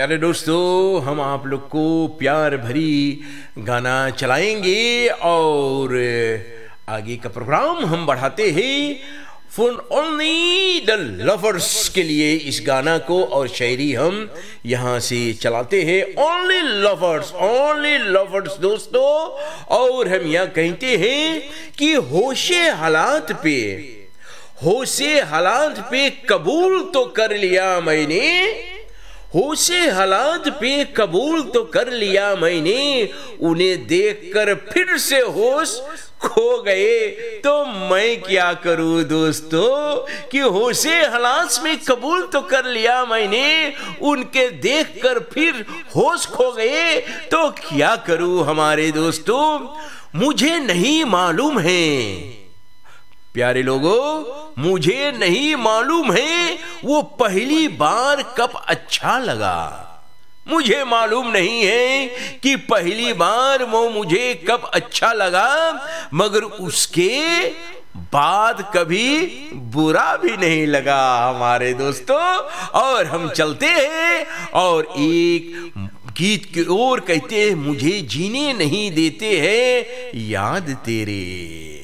प्यारे दोस्तों, हम आप लोग को प्यार भरी गाना चलाएंगे और आगे का प्रोग्राम हम बढ़ाते हैं फॉर ओनली द लवर्स के लिए इस गाना को, और शायरी हम यहाँ से चलाते हैं ओनली लवर्स दोस्तों। और हम यहाँ कहते हैं कि होशे हालात पे कबूल तो कर लिया मैंने, होशे हालात पे कबूल तो कर लिया मैंने, उन्हें देखकर फिर से होश खो गए तो मैं क्या करूं दोस्तों। कि होशे हालात में कबूल तो कर लिया मैंने, उनके देखकर फिर होश खो गए तो क्या करूं हमारे दोस्तों। मुझे नहीं मालूम है प्यारे लोगों, मुझे नहीं मालूम है वो पहली बार कब अच्छा लगा। मुझे मालूम नहीं है कि पहली बार वो मुझे कब अच्छा लगा, मगर उसके बाद कभी बुरा भी नहीं लगा हमारे दोस्तों। और हम चलते हैं और एक गीत की ओर कहते हैं, मुझे जीने नहीं देते हैं याद तेरे।